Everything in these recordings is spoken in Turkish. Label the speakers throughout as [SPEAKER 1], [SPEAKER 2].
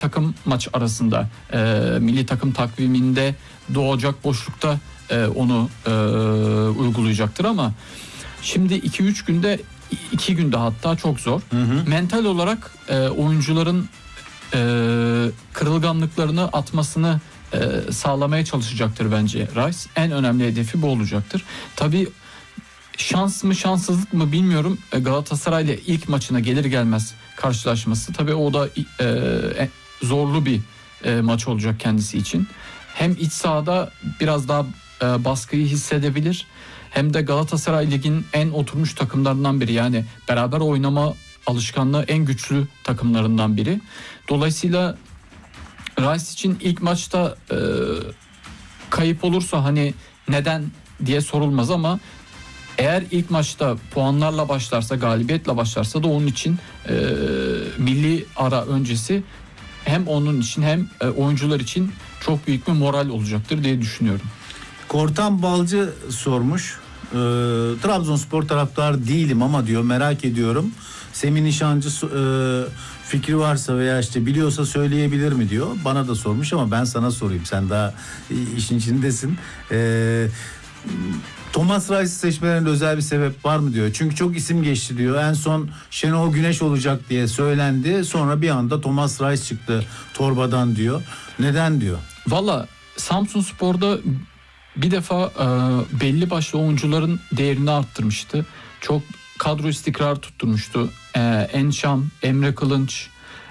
[SPEAKER 1] takım maç arasında milli takım takviminde doğacak boşlukta onu uygulayacaktır ama şimdi 2-3 günde 2 günde hatta çok zor. Mental olarak oyuncuların kırılganlıklarını atmasını sağlamaya çalışacaktır bence Rice. En önemli hedefi bu olacaktır. Tabii şans mı şanssızlık mı bilmiyorum. Galatasaray'la ilk maçına gelir gelmez karşılaşması. Tabii o da zorlu bir maç olacak kendisi için. Hem iç sahada biraz daha baskıyı hissedebilir. Hem de Galatasaray Lig'in en oturmuş takımlarından biri. Yani beraber oynama alışkanlığı en güçlü takımlarından biri. Dolayısıyla Rice için ilk maçta kayıp olursa hani neden diye sorulmaz ama eğer ilk maçta puanlarla başlarsa, galibiyetle başlarsa da onun için milli ara öncesi hem onun için hem oyuncular için çok büyük bir moral olacaktır diye düşünüyorum.
[SPEAKER 2] Kortan Balcı sormuş. Trabzonspor taraftarı değilim ama diyor merak ediyorum. Semih Nişancı fikri varsa veya işte biliyorsa söyleyebilir mi diyor. Bana da sormuş ama ben sana sorayım. Sen daha işin içindesin. Thomas Rice'ı seçmelerinde özel bir sebep var mı diyor. Çünkü çok isim geçti diyor. En son Şenol Güneş olacak diye söylendi. Sonra bir anda Thomas Rice çıktı torbadan diyor. Neden diyor.
[SPEAKER 1] Valla Samsunspor'da bir defa belli başlı oyuncuların değerini arttırmıştı. Çok kadro istikrarı tutturmuştu. Enşam, Emre Kılınç,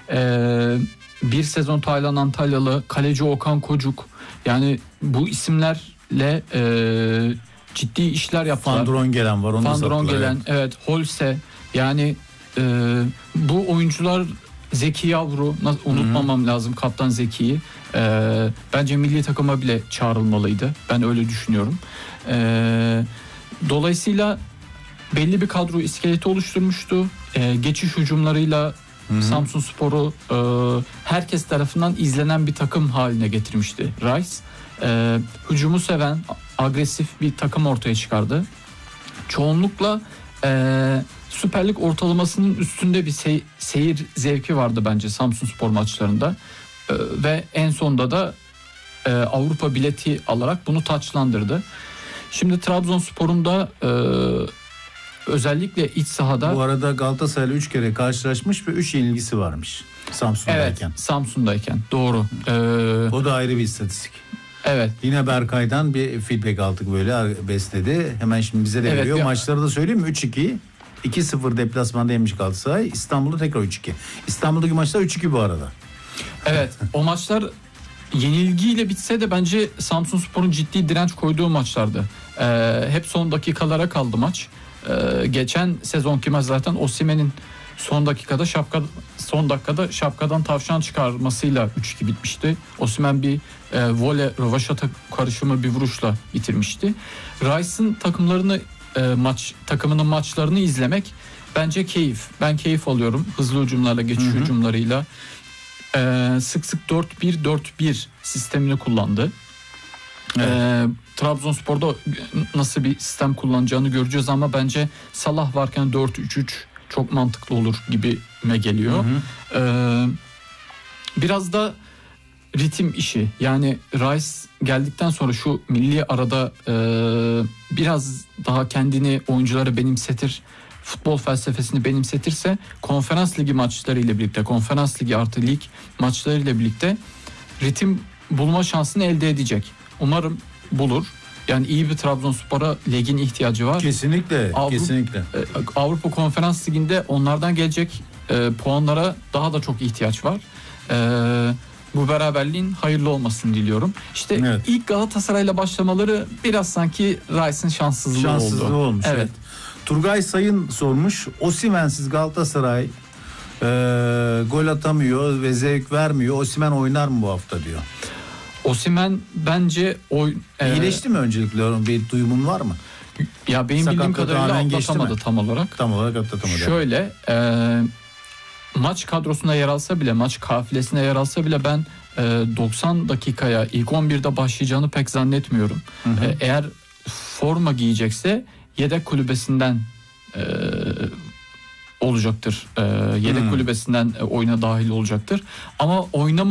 [SPEAKER 1] bir sezon Taylan Antalyalı, kaleci Okan Kocuk. Yani bu isimlerle ciddi işler yaptılar.
[SPEAKER 2] Van Drongelen var.
[SPEAKER 1] Van Drongelen, evet. Holse. Yani bu oyuncular, Zeki Yavru, unutmamam lazım, kaptan Zeki'yi. Bence milli takıma bile çağrılmalıydı. Ben öyle düşünüyorum. Dolayısıyla belli bir kadro iskeleti oluşturmuştu. Geçiş hücumlarıyla Samsunspor'u herkes tarafından izlenen bir takım haline getirmişti Rice. Hücumu seven, agresif bir takım ortaya çıkardı. Çoğunlukla Süper Lig ortalamasının üstünde bir seyir zevki vardı bence Samsunspor maçlarında. Ve en sonunda da Avrupa bileti alarak bunu taçlandırdı. Şimdi Trabzonspor'un da özellikle iç sahada...
[SPEAKER 2] Bu arada Galatasaray'la 3 kere karşılaşmış ve 3 yenilgisi varmış Samsun'dayken.
[SPEAKER 1] Evet, Samsun'dayken doğru.
[SPEAKER 2] O da ayrı bir istatistik.
[SPEAKER 1] Evet.
[SPEAKER 2] Yine Berkay'dan bir feedback aldık, böyle besledi. Hemen şimdi bize de veriyor. Maçları da söyleyeyim mi? 3-2. 2-0 deplasmanda yemiş Galatasaray. İstanbul'da tekrar 3-2. İstanbul'daki maçlar 3-2 bu arada.
[SPEAKER 1] Evet, o maçlar yenilgiyle bitse de bence Samsunspor'un ciddi direnç koyduğu maçlardı. Hep son dakikalara kaldı maç. Geçen sezonki maç zaten Osimhen'in son dakikada şapkadan tavşan çıkarmasıyla 3-2 bitmişti. Osimhen bir voley rövaşata karışımı bir vuruşla bitirmişti. Rice'ın takımının maçlarını izlemek bence keyif. Ben keyif alıyorum hızlı hücumlarla, geçiş hücumlarıyla. Sık sık 4-1-4-1 sistemini kullandı. Evet. Trabzonspor'da nasıl bir sistem kullanacağını göreceğiz ama bence Salah varken 4-3-3 çok mantıklı olur gibime geliyor. Biraz da ritim işi. Yani Rice geldikten sonra şu milli arada biraz daha kendini oyunculara benimsetir, futbol felsefesini benimsetirse Konferans Ligi maçlarıyla birlikte, Konferans Ligi artı lig maçlarıyla birlikte ritim bulma şansını elde edecek. Umarım bulur. Yani iyi bir Trabzonspor'a ligin ihtiyacı var.
[SPEAKER 2] Kesinlikle.
[SPEAKER 1] Avrupa Konferans Ligi'nde onlardan gelecek puanlara daha da çok ihtiyaç var. Bu beraberliğin hayırlı olmasını diliyorum. İşte evet. İlk Galatasaray'la başlamaları biraz sanki Rice'ın şanssızlığı
[SPEAKER 2] olmuş. Evet. Turgay Sayın sormuş. Osimhen'siz Galatasaray gol atamıyor ve zevk vermiyor. Osimhen oynar mı bu hafta diyor.
[SPEAKER 1] Osimhen bence
[SPEAKER 2] iyileşti mi öncelikle? Bir duyumun var mı?
[SPEAKER 1] Ya benim bildiğim kadarıyla atlatamadı tam olarak.
[SPEAKER 2] Tam olarak atlatamadı.
[SPEAKER 1] Şöyle maç kadrosuna yer alsa bile, maç kafilesine yer alsa bile ben 90 dakikaya ilk 11'de başlayacağını pek zannetmiyorum. Eğer forma giyecekse yedek kulübesinden olacaktır. Yedek kulübesinden oyuna dahil olacaktır. Ama oynama